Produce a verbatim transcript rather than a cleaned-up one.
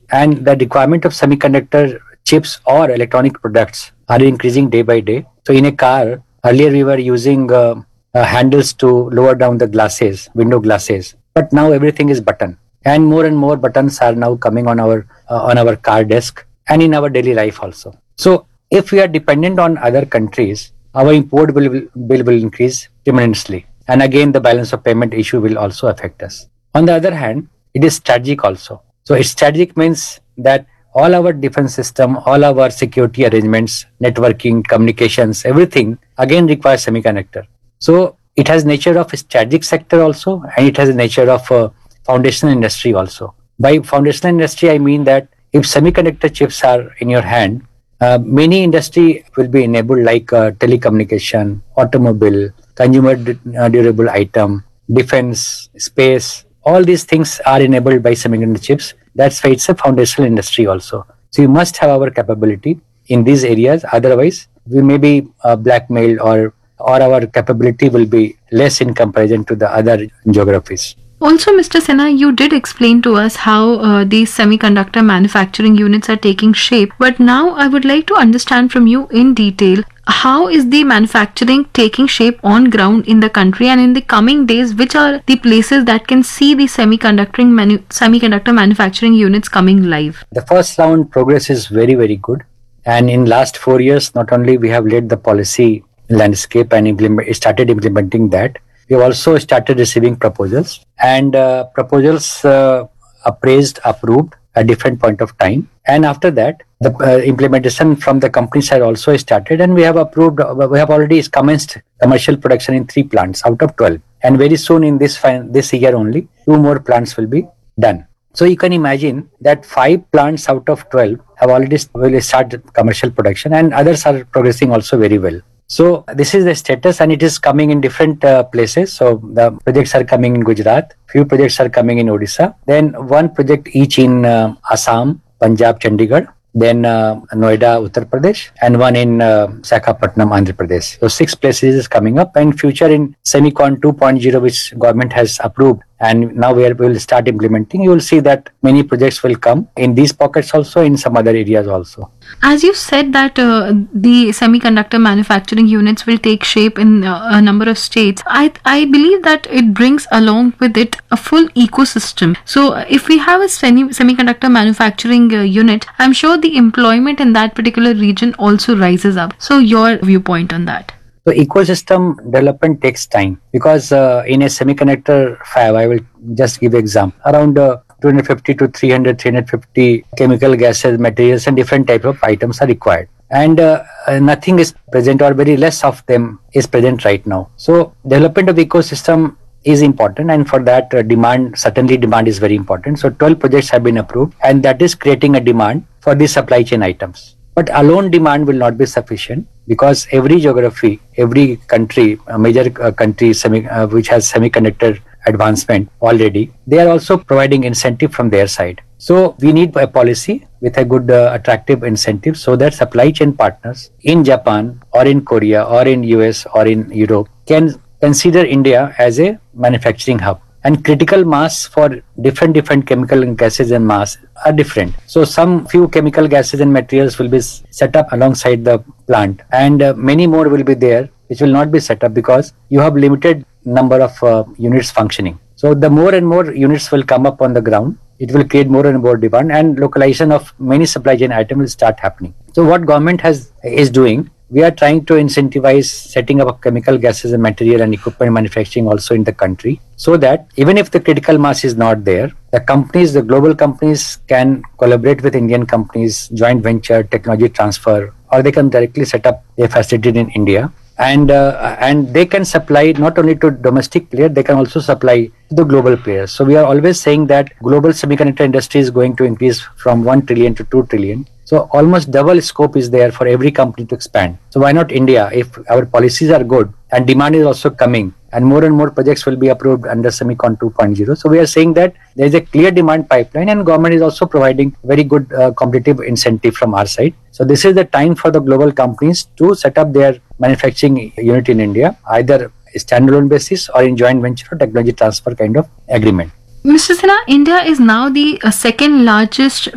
and the requirement of semiconductor chips or electronic products are increasing day by day. So in a car, earlier we were using uh, uh, handles to lower down the glasses, window glasses, but now everything is button, and more and more buttons are now coming on our uh, on our car desk and in our daily life also. So if we are dependent on other countries, our import bill will, bill will increase tremendously, and again the balance of payment issue will also affect us. On the other hand, it is strategic also. So it's strategic means that all our defense system, all our security arrangements, networking, communications, everything again requires semiconductor. So it has nature of a strategic sector also, and it has a nature of a foundational industry also. By foundational industry, I mean that if semiconductor chips are in your hand, uh, many industry will be enabled, like uh, telecommunication, automobile, consumer du- uh, durable item, defense, space. All these things are enabled by semiconductor chips. That's why it's a foundational industry also. So you must have our capability in these areas. Otherwise, we may be uh, blackmailed, or or our capability will be less in comparison to the other geographies. Also, Mister Sinha, you did explain to us how uh, these semiconductor manufacturing units are taking shape. But now I would like to understand from you in detail, how is the manufacturing taking shape on ground in the country, and in the coming days, which are the places that can see the semiconducting manu- semiconductor manufacturing units coming live? The first round progress is very, very good. And in last four years, not only we have led the policy landscape and implement, started implementing that, we have also started receiving proposals, and uh, proposals uh, appraised, approved at different point of time. And after that, the uh, implementation from the company side also started, and we have approved, uh, we have already commenced commercial production in three plants out of twelve. And very soon in this fin- this year only, two more plants will be done. So you can imagine that five plants out of twelve have already will start commercial production, and others are progressing also very well. So this is the status, and it is coming in different uh, places. So the projects are coming in Gujarat, few projects are coming in Odisha, then one project each in uh, Assam, Punjab, Chandigarh, then uh, Noida, Uttar Pradesh, and one in uh, Visakhapatnam, Andhra Pradesh. So six places is coming up, and future in Semicon two point oh, which government has approved, and now we, are, we will start implementing. You will see that many projects will come in these pockets also, in some other areas also. As you said that uh, the semiconductor manufacturing units will take shape in uh, a number of states, I I believe that it brings along with it a full ecosystem. So uh, if we have a semi- semiconductor manufacturing uh, unit, I'm sure the employment in that particular region also rises up. So your viewpoint on that? So ecosystem development takes time, because uh, in a semiconductor fab, I will just give example, around uh, two hundred fifty to three hundred, three hundred fifty chemical gases, materials, and different type of items are required. And uh, nothing is present, or very less of them is present right now. So development of ecosystem is important, and for that uh, demand, certainly demand is very important. So twelve projects have been approved, and that is creating a demand for the supply chain items. But alone demand will not be sufficient, because every geography, every country, a major uh, country semi, uh, which has semiconductor advancement already, they are also providing incentive from their side. So we need a policy with a good uh, attractive incentive, so that supply chain partners in Japan or in Korea or in U S or in Europe can consider India as a manufacturing hub. And critical mass for different different chemical gases and mass are different. So some few chemical gases and materials will be set up alongside the plant, and uh, many more will be there which will not be set up, because you have limited number of uh, units functioning. So the more and more units will come up on the ground, it will create more and more demand, and localization of many supply chain items will start happening. So what government has is doing, we are trying to incentivize setting up of chemical gases and material and equipment manufacturing also in the country, so that even if the critical mass is not there, the companies, the global companies can collaborate with Indian companies, joint venture, technology transfer, or they can directly set up a facility in India. And uh, and they can supply not only to domestic players, they can also supply to the global players. So we are always saying that global semiconductor industry is going to increase from one trillion to two trillion. So almost double scope is there for every company to expand. So why not India? If our policies are good and demand is also coming, and more and more projects will be approved under Semicon two point oh. So we are saying that there is a clear demand pipeline, and government is also providing very good uh, competitive incentive from our side. So this is the time for the global companies to set up their manufacturing unit in India, either standalone basis or in joint venture or technology transfer kind of agreement. Mister Sinha, India is now the uh, second largest